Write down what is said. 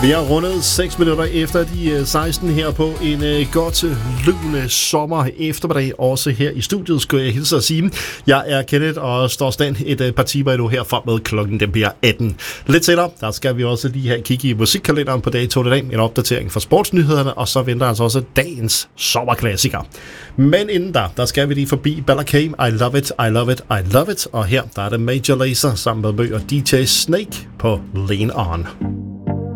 Vi har rundet 6 minutter efter de 16 her på en godt lune sommer eftermiddag. Også her i studiet skulle jeg hilse at sige. Jeg er Kenneth og står stand et par timer endnu her frem med klokken. Den bliver 18. Lidt senere, der skal vi også lige have kigge i musikkalenderen på dag 2 i dag. En opdatering for sportsnyhederne, og så venter altså også dagens sommerklassiker. Men inden der skal vi lige forbi Bella Came, I Love It, I Love It, I Love It. Og her der er det Major Lazer sammen med Mø og DJ Snake på Lean On.